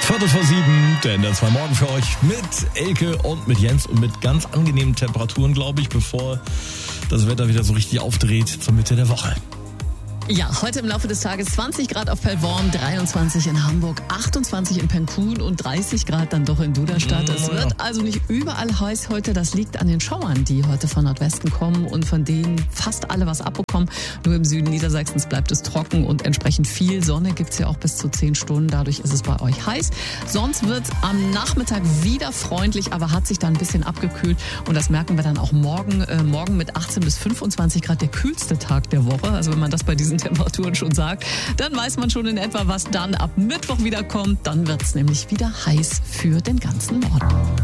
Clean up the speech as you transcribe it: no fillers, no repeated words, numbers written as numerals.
7:15, der NDR 2 Morgen für euch mit Elke und mit Jens und mit ganz angenehmen Temperaturen, glaube ich, bevor das Wetter wieder so richtig aufdreht zur Mitte der Woche. Ja, heute im Laufe des Tages 20 Grad auf Pellworm, 23 in Hamburg, 28 in Penkun und 30 Grad dann doch in Duderstadt. Es wird also nicht überall heiß heute. Das liegt an den Schauern, die heute von Nordwesten kommen und von denen fast alle was abbekommen. Nur im Süden Niedersachsens bleibt es trocken und entsprechend viel Sonne gibt's ja auch bis zu 10 Stunden. Dadurch ist es bei euch heiß. Sonst wird am Nachmittag wieder freundlich, aber hat sich dann ein bisschen abgekühlt. Und das merken wir dann auch morgen. Morgen mit 18 bis 25 Grad der kühlste Tag der Woche. Also wenn man das bei diesen Temperaturen schon sagt, dann weiß man schon in etwa, was dann ab Mittwoch wieder kommt. Dann wird's nämlich wieder heiß für den ganzen Norden.